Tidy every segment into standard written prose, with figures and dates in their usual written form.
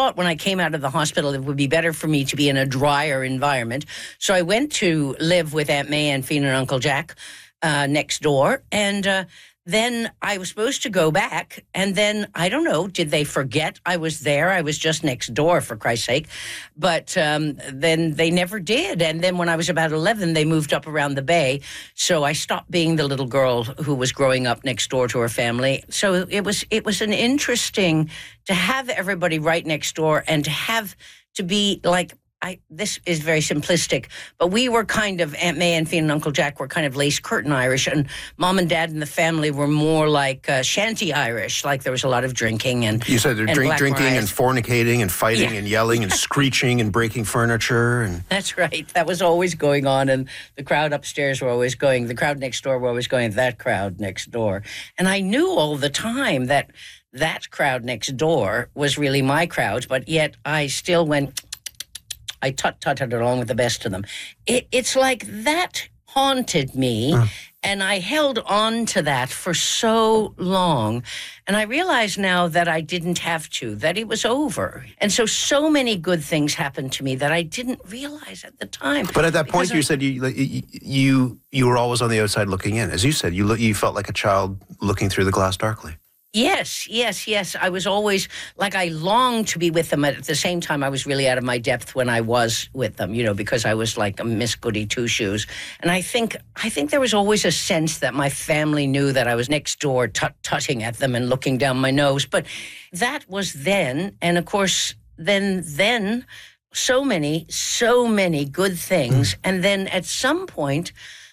thought when I came out of the hospital it would be better for me to be in a drier environment. So I went to live with Aunt May, Aunt Fiona, and Uncle Jack next door. And then I was supposed to go back. And then, I don't know, did they forget I was there? I was just next door, for Christ's sake. But then they never did. And then when I was about 11, they moved up around the bay. So I stopped being the little girl who was growing up next door to her family. So it was an interesting to have everybody right next door and to be like, this is very simplistic, but we were kind of, Aunt May and Fiona and Uncle Jack were kind of lace curtain Irish, and Mom and Dad and the family were more like shanty Irish, like there was a lot of drinking and you said they're drinking and fornicating and fighting and yelling and screeching and breaking furniture. And that's right. That was always going on, and the crowd upstairs were always going, the crowd next door were always going, that crowd next door. And I knew all the time that crowd next door was really my crowd, but yet I still went... I tut-tutted along with the best of them. It's like that haunted me, and I held on to that for so long. And I realize now that I didn't have to, that it was over. And so many good things happened to me that I didn't realize at the time. But at that point, you said you were always on the outside looking in. As you said, you felt like a child looking through the glass darkly. Yes. I was always, like, I longed to be with them. At the same time, I was really out of my depth when I was with them, because I was like a Miss Goody Two-Shoes. And I think there was always a sense that my family knew that I was next door tut-tutting at them and looking down my nose. But that was then. And of course, then so many good things. And then at some point,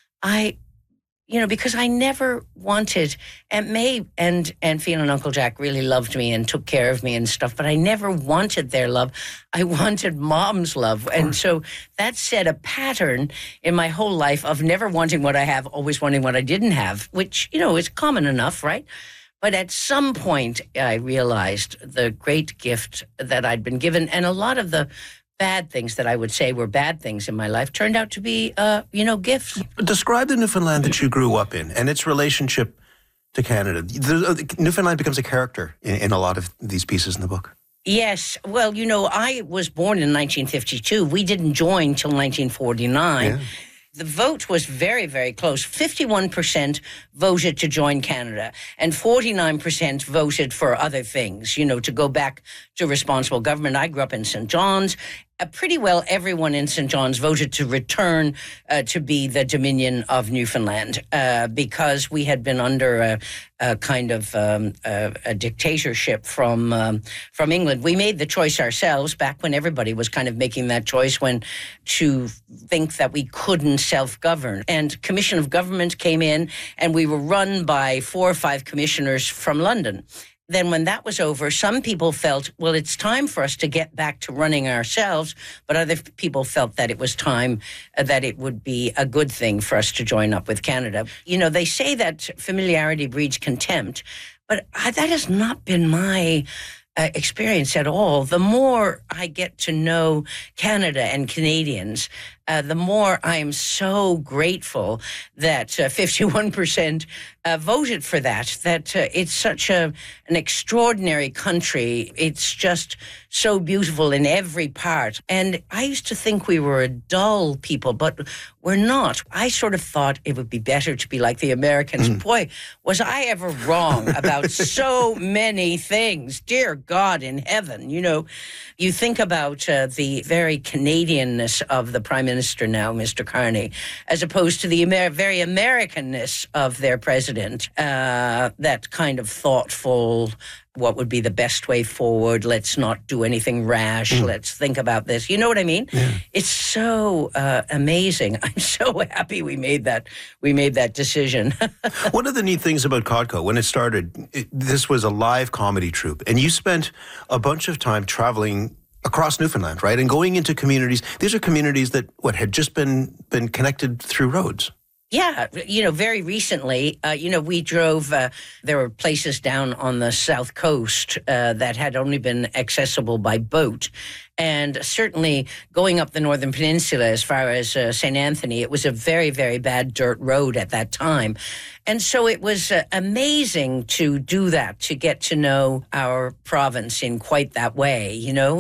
because I never wanted, Aunt May and Fiona and Uncle Jack really loved me and took care of me and stuff, but I never wanted their love. I wanted Mom's love. And so that set a pattern in my whole life of never wanting what I have, always wanting what I didn't have, which, is common enough, right? But at some point, I realized the great gift that I'd been given, and a lot of the bad things that I would say were bad things in my life turned out to be, gifts. Describe the Newfoundland that you grew up in and its relationship to Canada. Newfoundland becomes a character in a lot of these pieces in the book. Yes. Well, I was born in 1952. We didn't join till 1949. Yeah. The vote was very, very close. 51% voted to join Canada, and 49% voted for other things, to go back to responsible government. I grew up in St. John's. Pretty well everyone in St. John's voted to return to be the Dominion of Newfoundland because we had been under a kind of a dictatorship from England. We made the choice ourselves back when everybody was kind of making that choice to think that we couldn't self-govern. And Commission of Government came in, and we were run by 4 or 5 commissioners from London. Then when that was over, some people felt, well, it's time for us to get back to running ourselves, but other people felt that it was time, that it would be a good thing for us to join up with Canada. They say that familiarity breeds contempt, but that has not been my experience at all. The more I get to know Canada and Canadians, the more I am so grateful that 51% voted for that it's such an extraordinary country. It's just so beautiful in every part. And I used to think we were a dull people, but we're not. I sort of thought it would be better to be like the Americans. Boy, was I ever wrong about so many things. Dear God in heaven, you think about the very Canadianness of the Prime Minister now, Mr. Carney, as opposed to the very Americanness of their president, that kind of thoughtful, what would be the best way forward, let's not do anything rash, let's think about this. You know what I mean? Yeah. It's so amazing. I'm so happy we made that decision. One of the neat things about Codco, when it started, this was a live comedy troupe, and you spent a bunch of time traveling across Newfoundland, right? And going into communities. These are communities that, had just been connected through roads. Yeah, very recently, we drove, there were places down on the south coast that had only been accessible by boat. And certainly going up the Northern Peninsula as far as St. Anthony, it was a very, very bad dirt road at that time. And so it was amazing to do that, to get to know our province in quite that way,